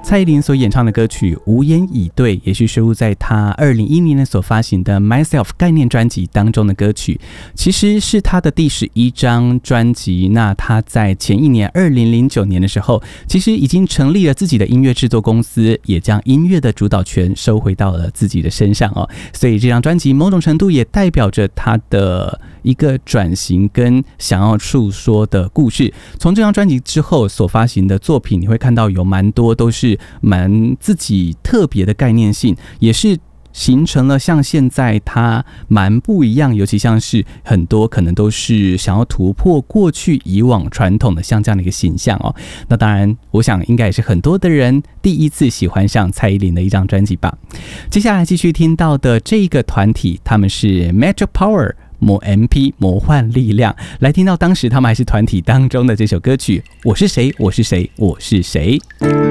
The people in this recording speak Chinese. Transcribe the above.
蔡依林所演唱的歌曲《无言以对》也是收录在她2010年所发行的 Myself 概念专辑当中的歌曲，其实是她的第11张专辑。那她在前一年2009年的时候，其实已经成立了自己的音乐制作公司，也将音乐的主导权收回到了自己的身上哦。所以这张专辑某种程度也代表着她的一个转型跟想要诉说的故事。从这张专辑之后所发行的作品，你会看到有蛮多都是蛮自己特别的概念性，也是形成了像现在它蛮不一样，尤其像是很多可能都是想要突破过去以往传统的像这样的一个形象哦。那当然我想应该也是很多的人第一次喜欢上蔡依林的一张专辑吧。接下来继续听到的这个团体，他们是 Magic Power MP 魔幻力量，来听到当时他们还是团体当中的这首歌曲《我是谁我是谁我是谁》。